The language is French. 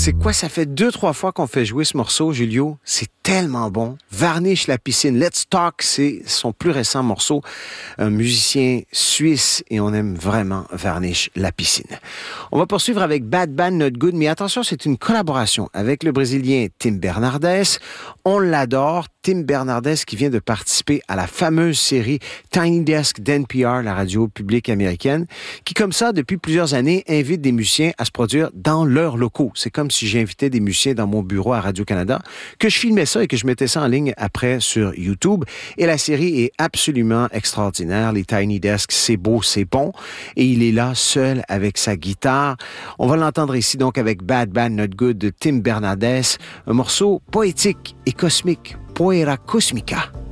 C'est quoi? Ça fait 2-3 fois qu'on fait jouer ce morceau, Julio. C'est tellement bon. Varnish la piscine. Let's Talk, c'est son plus récent morceau. Un musicien suisse et on aime vraiment Varnish la piscine. On va poursuivre avec Bad Bad Not Good, mais attention, c'est une collaboration avec le Brésilien Tim Bernardes. On l'adore. Tim Bernardes qui vient de participer à la fameuse série Tiny Desk d'NPR, la radio publique américaine, qui comme ça, depuis plusieurs années, invite des musiciens à se produire dans leurs locaux. C'est comme si j'invitais des musiciens dans mon bureau à Radio-Canada, que je filmais ça et que je mettais ça en ligne après sur YouTube. Et la série est absolument extraordinaire. Les Tiny Desk, c'est beau, c'est bon. Et il est là seul avec sa guitare. On va l'entendre ici donc avec Bad Bad Not Good de Tim Bernardes, un morceau poétique et cosmique. Poeira Cosmica.